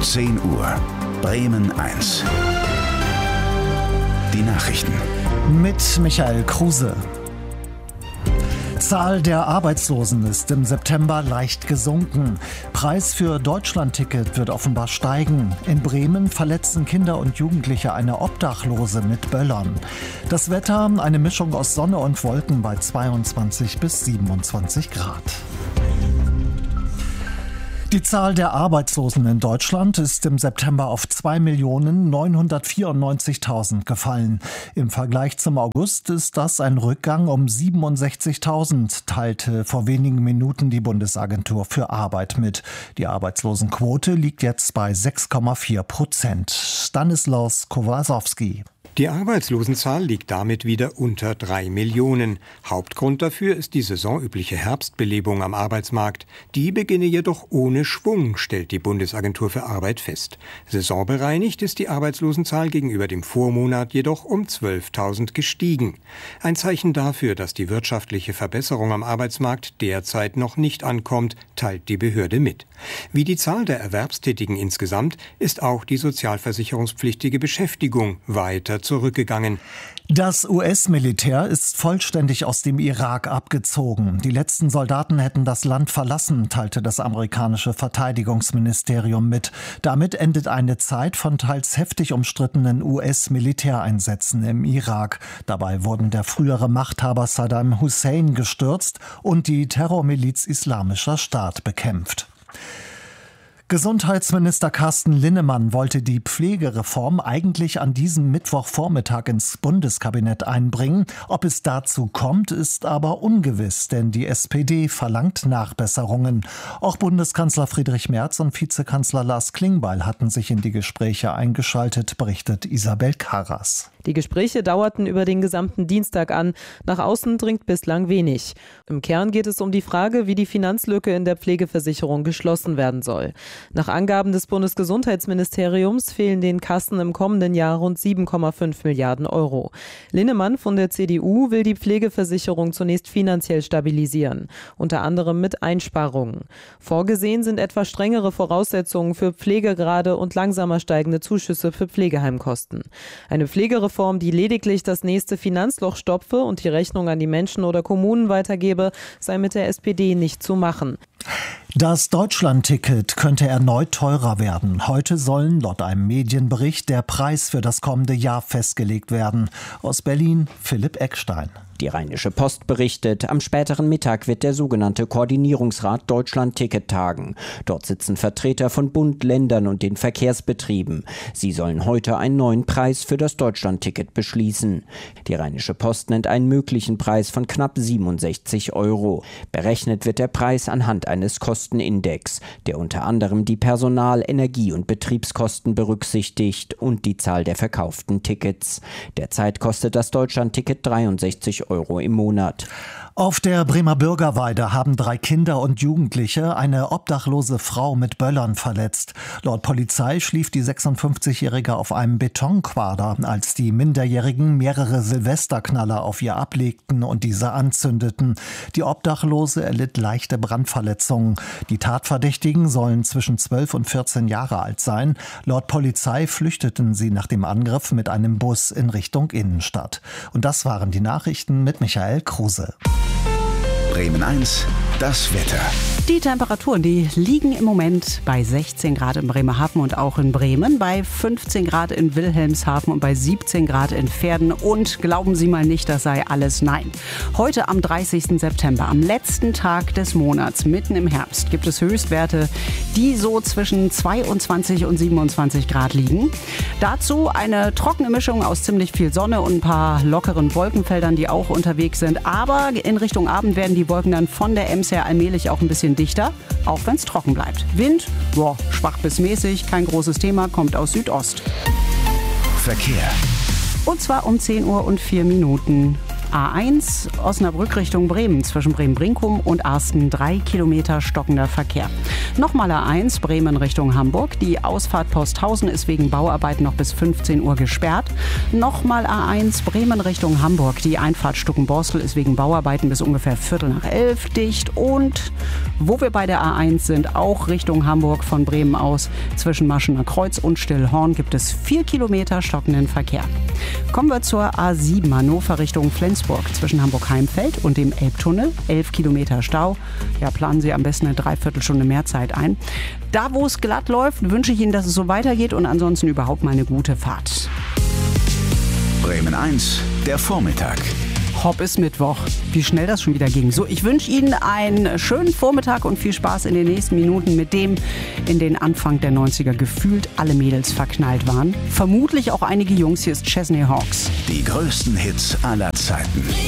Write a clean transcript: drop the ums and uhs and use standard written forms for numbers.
10 Uhr. Bremen 1. Die Nachrichten. Mit Michael Kruse. Zahl der Arbeitslosen ist im September leicht gesunken. Preis für Deutschlandticket wird offenbar steigen. In Bremen verletzen Kinder und Jugendliche eine Obdachlose mit Böllern. Das Wetter, eine Mischung aus Sonne und Wolken bei 22 bis 27 Grad. Die Zahl der Arbeitslosen in Deutschland ist im September auf 2.994.000 gefallen. Im Vergleich zum August ist das ein Rückgang um 67.000, teilte vor wenigen Minuten die Bundesagentur für Arbeit mit. Die Arbeitslosenquote liegt jetzt bei 6,4%. Stanislaus Kowalski. Die Arbeitslosenzahl liegt damit wieder unter 3 Millionen. Hauptgrund dafür ist die saisonübliche Herbstbelebung am Arbeitsmarkt. Die beginne jedoch ohne Schwung, stellt die Bundesagentur für Arbeit fest. Saisonbereinigt ist die Arbeitslosenzahl gegenüber dem Vormonat jedoch um 12.000 gestiegen. Ein Zeichen dafür, dass die wirtschaftliche Verbesserung am Arbeitsmarkt derzeit noch nicht ankommt, teilt die Behörde mit. Wie die Zahl der Erwerbstätigen insgesamt ist auch die sozialversicherungspflichtige Beschäftigung weiter zurückgegangen. Das US-Militär ist vollständig aus dem Irak abgezogen. Die letzten Soldaten hätten das Land verlassen, teilte das amerikanische Verteidigungsministerium mit. Damit endet eine Zeit von teils heftig umstrittenen US-Militäreinsätzen im Irak. Dabei wurden der frühere Machthaber Saddam Hussein gestürzt und die Terrormiliz Islamischer Staat bekämpft. Gesundheitsminister Carsten Linnemann wollte die Pflegereform eigentlich an diesem Mittwochvormittag ins Bundeskabinett einbringen. Ob es dazu kommt, ist aber ungewiss, denn die SPD verlangt Nachbesserungen. Auch Bundeskanzler Friedrich Merz und Vizekanzler Lars Klingbeil hatten sich in die Gespräche eingeschaltet, berichtet Isabel Karras. Die Gespräche dauerten über den gesamten Dienstag an. Nach außen dringt bislang wenig. Im Kern geht es um die Frage, wie die Finanzlücke in der Pflegeversicherung geschlossen werden soll. Nach Angaben des Bundesgesundheitsministeriums fehlen den Kassen im kommenden Jahr rund 7,5 Milliarden Euro. Linnemann von der CDU will die Pflegeversicherung zunächst finanziell stabilisieren, unter anderem mit Einsparungen. Vorgesehen sind etwa strengere Voraussetzungen für Pflegegrade und langsamer steigende Zuschüsse für Pflegeheimkosten. Eine Pflegereform, die lediglich das nächste Finanzloch stopfe und die Rechnung an die Menschen oder Kommunen weitergebe, sei mit der SPD nicht zu machen. Das Deutschlandticket könnte erneut teurer werden. Heute sollen laut einem Medienbericht der Preis für das kommende Jahr festgelegt werden. Aus Berlin Philipp Eckstein. Die Rheinische Post berichtet, am späteren Mittag wird der sogenannte Koordinierungsrat Deutschland-Ticket tagen. Dort sitzen Vertreter von Bund, Ländern und den Verkehrsbetrieben. Sie sollen heute einen neuen Preis für das Deutschland-Ticket beschließen. Die Rheinische Post nennt einen möglichen Preis von knapp 67 €. Berechnet wird der Preis anhand eines Kostenindex, der unter anderem die Personal-, Energie- und Betriebskosten berücksichtigt und die Zahl der verkauften Tickets. Derzeit kostet das Deutschland-Ticket 63 € im Monat. Auf der Bremer Bürgerweide haben 3 Kinder und Jugendliche eine obdachlose Frau mit Böllern verletzt. Laut Polizei schlief die 56-Jährige auf einem Betonquader, als die Minderjährigen mehrere Silvesterknaller auf ihr ablegten und diese anzündeten. Die Obdachlose erlitt leichte Brandverletzungen. Die Tatverdächtigen sollen zwischen 12 und 14 Jahre alt sein. Laut Polizei flüchteten sie nach dem Angriff mit einem Bus in Richtung Innenstadt. Und das waren die Nachrichten mit Michael Kruse. Bremen 1, das Wetter. Die Temperaturen, die liegen im Moment bei 16 Grad in Bremerhaven und auch in Bremen, bei 15 Grad in Wilhelmshaven und bei 17 Grad in Verden. Und glauben Sie mal nicht, das sei alles. Nein. Heute am 30. September, am letzten Tag des Monats, mitten im Herbst, gibt es Höchstwerte, die so zwischen 22 und 27 Grad liegen. Dazu eine trockene Mischung aus ziemlich viel Sonne und ein paar lockeren Wolkenfeldern, die auch unterwegs sind. Aber in Richtung Abend werden die Wolken dann von der Ems her allmählich auch ein bisschen dichter, auch wenn es trocken bleibt. Wind, schwach bis mäßig, kein großes Thema, kommt aus Südost. Verkehr. Und zwar um 10 Uhr und 4 Minuten. A1 Osnabrück Richtung Bremen zwischen Bremen-Brinkum und Arsten 3 Kilometer stockender Verkehr. Nochmal A1 Bremen Richtung Hamburg. Die Ausfahrt Posthausen ist wegen Bauarbeiten noch bis 15 Uhr gesperrt. Nochmal A1 Bremen Richtung Hamburg. Die Einfahrt Stuckenborstel ist wegen Bauarbeiten bis ungefähr 11:15 dicht. Und wo wir bei der A1 sind, auch Richtung Hamburg von Bremen aus zwischen Maschener Kreuz und Stillhorn gibt es 4 Kilometer stockenden Verkehr. Kommen wir zur A7 Hannover Richtung Flensburg. Zwischen Hamburg-Heimfeld und dem Elbtunnel 11 Kilometer Stau. Ja, planen Sie am besten eine Dreiviertelstunde mehr Zeit ein. Da, wo es glatt läuft, wünsche ich Ihnen, dass es so weitergeht und ansonsten überhaupt mal eine gute Fahrt. Bremen 1, der Vormittag. Hopp, ist Mittwoch. Wie schnell das schon wieder ging. So, ich wünsche Ihnen einen schönen Vormittag und viel Spaß in den nächsten Minuten mit dem, in den Anfang der 90er gefühlt alle Mädels verknallt waren. Vermutlich auch einige Jungs. Hier ist Chesney Hawkes. Die größten Hits aller Zeiten.